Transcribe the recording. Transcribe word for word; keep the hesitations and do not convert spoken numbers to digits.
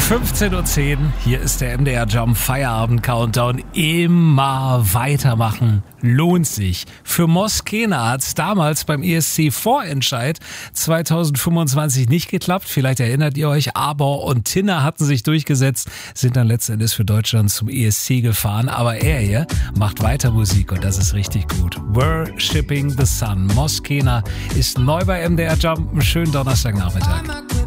fünfzehn Uhr zehn, hier ist der M D R Jump Feierabend Countdown. Immer weitermachen lohnt sich. Für Moskena hat es damals beim E S C Vorentscheid zwanzig fünfundzwanzig nicht geklappt. Vielleicht erinnert ihr euch, Aber und Tinner hatten sich durchgesetzt, sind dann letzten Endes für Deutschland zum E S C gefahren. Aber er hier macht weiter Musik und das ist richtig gut. Worshipping the Sun. Moskena ist neu bei M D R Jump. Einen schönen Donnerstagnachmittag.